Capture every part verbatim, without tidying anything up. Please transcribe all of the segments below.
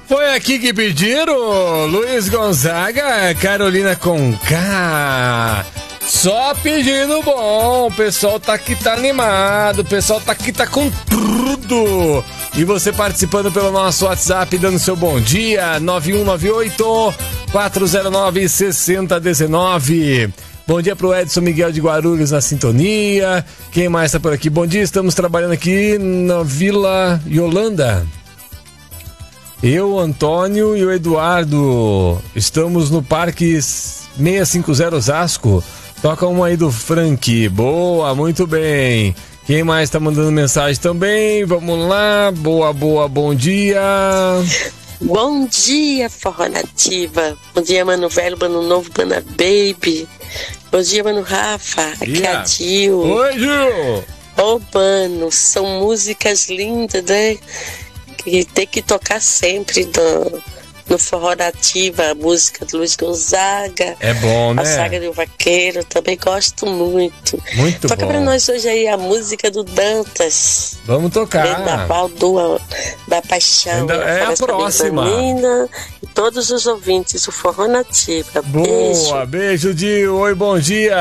Foi aqui que pediram Luiz Gonzaga, Carolina Conká. Só pedido bom, o pessoal tá aqui, tá animado, o pessoal tá aqui, tá com tudo. E você participando pelo nosso WhatsApp, dando seu bom dia, nove um nove oito, quatro zero nove, seis zero um nove. Bom dia pro Edson Miguel de Guarulhos na sintonia. Quem mais tá por aqui? Bom dia, estamos trabalhando aqui na Vila Yolanda. Eu, Antônio e o Eduardo, estamos no Parque seiscentos e cinquenta Osasco. Toca uma aí do Frank. Boa, muito bem. Quem mais tá mandando mensagem também? Vamos lá. Boa, boa, bom dia. Bom dia, Forró Nativa. Bom dia, Mano Velho, Mano Novo, Mana Baby. Bom dia, Mano Rafa. Aqui yeah. é a Gil. Oi, Gil. Ô, mano, são músicas lindas, né? Que tem que tocar sempre do, no Forró Nativa, a música do Luiz Gonzaga. É bom, né? A Saga do Vaqueiro, também gosto muito. Muito Toca bom. Toca pra nós hoje aí a música do Dantas. Vamos tocar. Vendaval do, da Paixão. Ainda é a próxima. Menina, e todos os ouvintes do Forró Nativa. Boa, beijo, Dio. Oi, bom dia.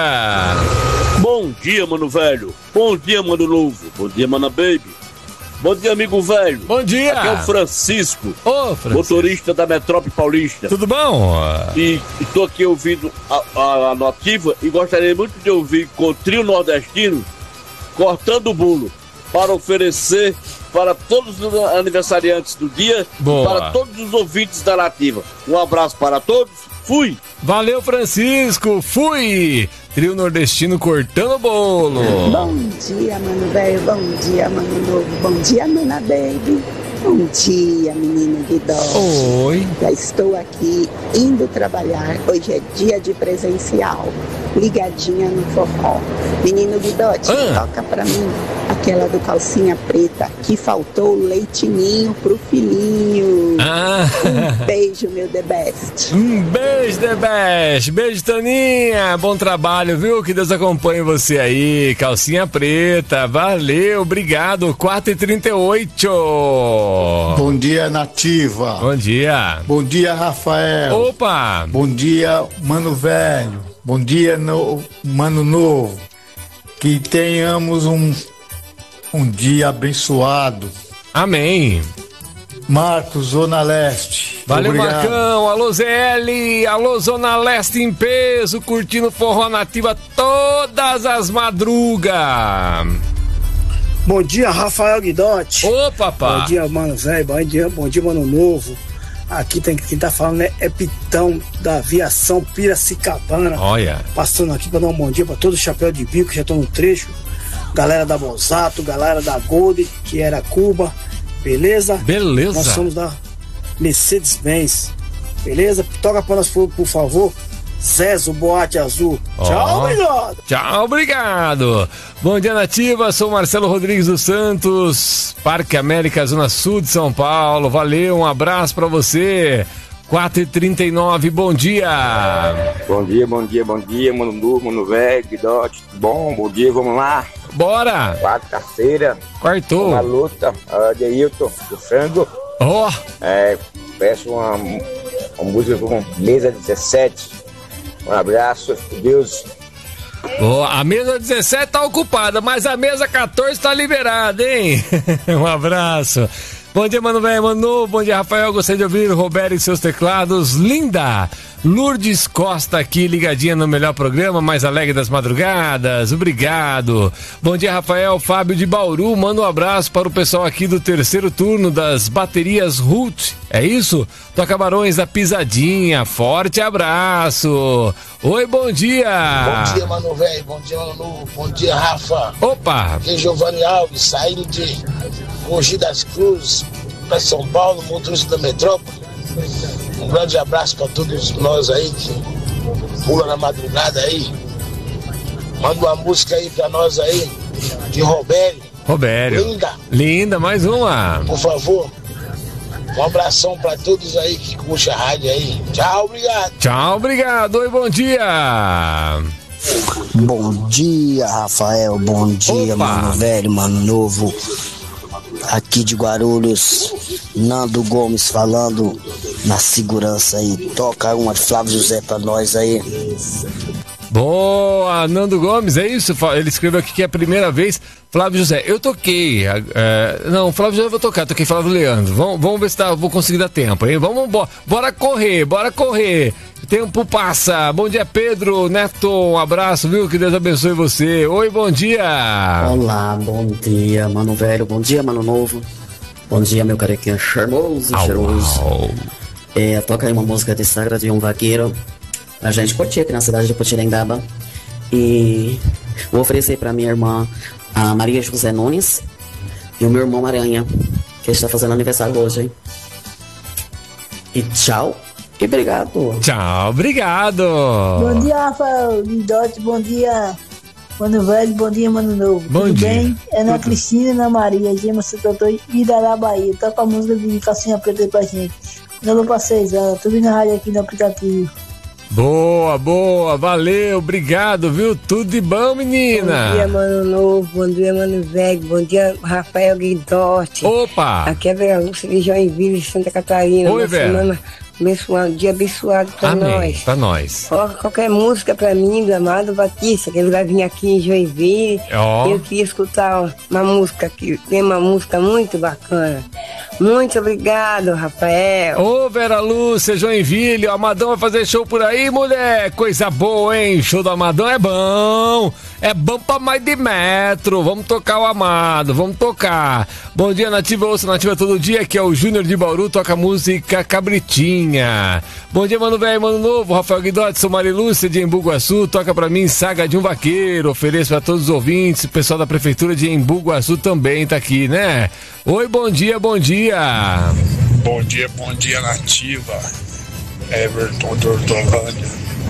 Bom dia, Mano Velho. Bom dia, Mano Novo. Bom dia, Mana Baby. Bom dia, amigo velho. Bom dia. Aqui é o Francisco, Ô, Francisco. motorista da Metrópole Paulista. Tudo bom? E estou aqui ouvindo a, a, a Nativa e gostaria muito de ouvir com o trio nordestino Cortando o Bolo, para oferecer para todos os aniversariantes do dia. Boa. E para todos os ouvintes da Nativa. Um abraço para todos. Fui. Valeu, Francisco. Fui. Trio nordestino Cortando o Bolo. Bom dia, mano velho. Bom dia, mano novo. Bom dia, mana baby. Bom dia, menino Guidotti. Oi. Já estou aqui indo trabalhar. Hoje é dia de presencial. Ligadinha no forró. Menino Guidotti, ah. toca pra mim aquela do calcinha preta, que faltou o leitinho pro filhinho. Ah. Um beijo, meu The Best. Um beijo, The Best. Beijo, Toninha. Bom trabalho, viu? Que Deus acompanhe você aí. Calcinha preta. Valeu, obrigado. quatro e trinta e oito. Bom dia, Nativa. Bom dia. Bom dia, Rafael. Opa. Bom dia, Mano Velho. Bom dia, no, Mano Novo. Que tenhamos um, um dia abençoado. Amém. Marcos, Zona Leste. Valeu, obrigado. Marcão. Alô, Zé L. Alô, Zona Leste em peso. Curtindo Forró Nativa todas as madrugas. Bom dia, Rafael Guidotti. Ô, papá. Bom dia, Mano Velho. Bom dia, bom dia, Mano Novo. Aqui tem, quem tá falando né, é Pitão da Aviação Piracicabana. Olha. Passando aqui para dar um bom dia para todo o chapéu de bico que já estão no trecho. Galera da Mozato, galera da Gold, que era Cuba. Beleza? Beleza. Nós somos da Mercedes-Benz. Beleza? Toca para nós, por, por favor. Zezo, Boate Azul. Oh. Tchau, obrigado. Tchau, obrigado. Bom dia, Nativa. Sou Marcelo Rodrigues dos Santos, Parque América, Zona Sul de São Paulo. Valeu, um abraço pra você. quatro e trinta e nove, bom dia. Bom dia, bom dia, bom dia, Mano Novo, Mano Velho, Guidotti. Bom, bom dia, vamos lá. Bora. Quarta-feira. Quartou. Uma luta, a de Ailton, do frango. Ó. Oh. É, peço uma, uma música com mesa dezessete. Um abraço, Deus. Oh, a mesa dezessete tá ocupada, mas a mesa quatorze tá liberada, hein? Um abraço. Bom dia, Mano Velho, Mano Novo. Bom dia, Rafael. Gostei de ouvir o Roberto e seus teclados. Linda! Lourdes Costa aqui, ligadinha no melhor programa, mais alegre das madrugadas. Obrigado. Bom dia, Rafael. Fábio de Bauru. Manda um abraço para o pessoal aqui do terceiro turno das baterias Ruth. É isso? Toca Barões da Pisadinha. Forte abraço. Oi, bom dia. Bom dia, Mano Velho. Bom dia, Mano Novo. Bom dia, Rafa. Opa. Aqui é Giovanni Alves, saindo de Mogi das Cruzes para São Paulo, motorista da Metrópole. Um grande abraço para todos nós aí que pula na madrugada aí. Manda uma música aí para nós aí de Robério. Robério. Linda. Linda, mais uma. Por favor. Um abração para todos aí que curtem a rádio aí. Tchau, obrigado. Tchau, obrigado. Oi, bom dia. Bom dia, Rafael. Bom dia, Opa. Mano Velho, Mano Novo. Aqui de Guarulhos, Nando Gomes falando na segurança aí. Toca uma de Flávio José pra nós aí. Boa, Nando Gomes, é isso? Ele escreveu aqui que é a primeira vez. Flávio José, eu toquei. É, não, Flávio José eu vou tocar, toquei Flávio Leandro. Vamos, vamos ver se tá, vou conseguir dar tempo, hein? Vamos, bora, bora correr, bora correr. Tempo passa. Bom dia, Pedro Neto. Um abraço, viu? Que Deus abençoe você. Oi, bom dia. Olá, bom dia, mano velho. Bom dia, mano novo. Bom dia, meu carequinha charmoso e cheiroso. É, toca aí uma música de Sagra de um Vaqueiro pra gente curtir aqui na cidade de Potirendaba. E vou oferecer pra minha irmã, a Maria José Nunes, e o meu irmão Aranha, que está fazendo aniversário hoje, hein? E tchau. E obrigado. Tchau, obrigado. Bom dia, Rafael Lindote. Bom dia, Mano Velho. Bom dia, Mano Novo. Bom Tudo dia. bem? É na Cristina, na Maria, Gema Santo e da Bahia. Toca a música de Calcinha Preta aí pra gente. Nova pra seis anos. Tudo na rádio aqui no aplicativo. Boa, boa, valeu, obrigado, viu? Tudo de bom, menina? Bom dia, Mano Novo, bom dia, Mano Velho, bom dia, Rafael Guidotti. Opa! Aqui é a Vera Lúcia de Joinville, Santa Catarina. Oi, uma Vera. Semana abençoada, um dia abençoado pra Amém, nós. pra nós. Coloca qualquer música pra mim, do Amado Batista, que ele vai vir aqui em Joinville. Ó. Eu queria escutar uma música que tem uma música muito bacana. Muito obrigado, Rafael. Ô, Vera Lúcia, Joinville, o Amadão vai fazer show por aí, mulher. Coisa boa, hein? Show do Amadão é bom. É bom pra mais de metro. Vamos tocar o Amado, vamos tocar. Bom dia, Nativa, ouça Nativa todo dia, que é o Júnior de Bauru, toca música Cabritinha. Bom dia, Mano Velho, Mano Novo, Rafael Guidotti, sou Marilúcia de Embu Guaçu, toca pra mim Saga de um Vaqueiro. Ofereço pra todos os ouvintes, o pessoal da Prefeitura de Embu Guaçu também tá aqui, né? Oi, bom dia, bom dia. Bom dia, bom dia, Nativa. Everton de Hortolândia.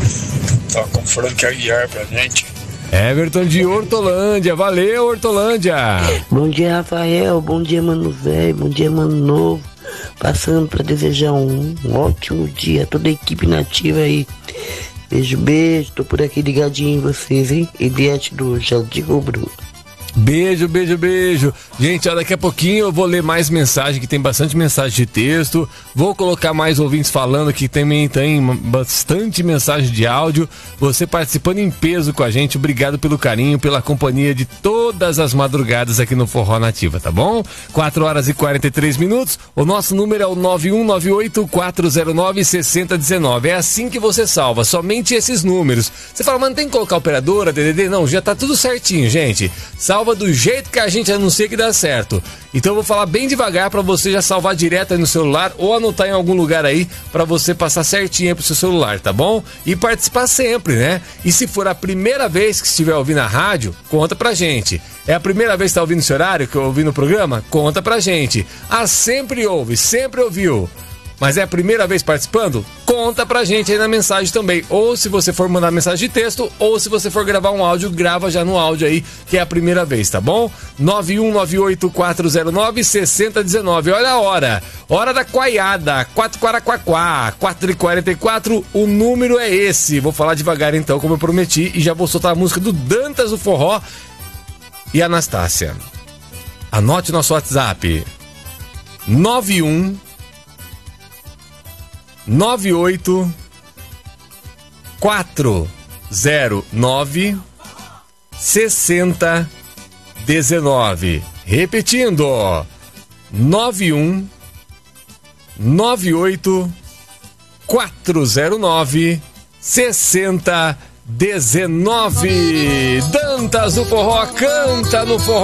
Toca um Frank Aguiar pra gente. Everton de Hortolândia, valeu, Hortolândia. Bom dia, Rafael, bom dia, Mano Velho, bom dia, Mano Novo. Passando pra desejar um, um ótimo dia a toda a equipe nativa aí. Beijo, beijo, tô por aqui ligadinho em vocês, hein? Eliette do Jardim Bruno. Beijo, beijo, beijo. Gente, ó, daqui a pouquinho eu vou ler mais mensagem, que tem bastante mensagem de texto. Vou colocar mais ouvintes falando, que também tem bastante mensagem de áudio. Você participando em peso com a gente. Obrigado pelo carinho, pela companhia de todas as madrugadas aqui no Forró Nativa, tá bom? quatro horas e quarenta e três minutos. O nosso número é o nove um nove oito, quatro zero nove, seis zero um nove. É assim que você salva, somente esses números. Você fala, mas não tem que colocar operadora, D D D? Não, já tá tudo certinho, gente. Salva do jeito que a gente anuncia que dá certo. Então eu vou falar bem devagar para você já salvar direto aí no celular ou anotar em algum lugar aí para você passar certinho aí pro seu celular, tá bom? E participar sempre, né? E se for a primeira vez que estiver ouvindo a rádio, conta pra gente. É a primeira vez que tá ouvindo esse horário que eu ouvi no programa? Conta pra gente. Ah, sempre ouve, sempre ouviu. Mas é a primeira vez participando? Conta pra gente aí na mensagem também. Ou se você for mandar mensagem de texto, ou se você for gravar um áudio, grava já no áudio aí, que é a primeira vez, tá bom? nove um nove oito, quatro zero nove, seis zero um nove. Olha a hora. Hora da coaiada. quatro Quaraquaquá. quatro e quarenta e quatro. O número é esse. Vou falar devagar então, como eu prometi. E já vou soltar a música do Dantas do Forró e Anastácia. Anote nosso WhatsApp. nove um nove oito quatro zero nove sessenta dezenove. Repetindo, nove um nove oito quatro zero nove sessenta dezenove. Dantas do Forró canta no Forró